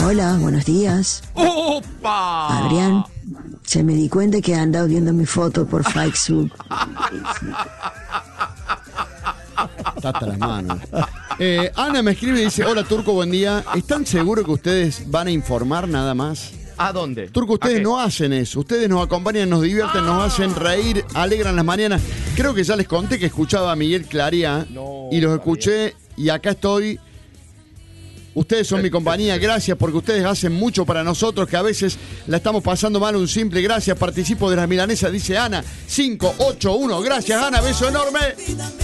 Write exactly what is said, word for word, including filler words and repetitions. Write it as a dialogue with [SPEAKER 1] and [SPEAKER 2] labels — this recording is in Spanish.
[SPEAKER 1] Hola, buenos días.
[SPEAKER 2] ¡Opa!
[SPEAKER 1] Adrián, se me di cuenta que anda viendo mi foto por Facebook.
[SPEAKER 3] Está hasta las manos. Eh, Ana me escribe y dice: hola Turco, buen día. ¿Están seguros que ustedes van a informar nada más?
[SPEAKER 2] ¿A dónde?
[SPEAKER 3] Turco, ustedes
[SPEAKER 2] ¿A
[SPEAKER 3] no hacen eso. Ustedes nos acompañan, nos divierten, ah. nos hacen reír, alegran las mañanas. Creo que ya les conté que escuchaba a Miguel Claría
[SPEAKER 2] no,
[SPEAKER 3] y los escuché y acá estoy. Ustedes son mi compañía, gracias porque ustedes hacen mucho para nosotros, que a veces la estamos pasando mal. Un simple gracias, participo de las milanesas, dice Ana, cinco ocho uno. Gracias Ana, beso enorme.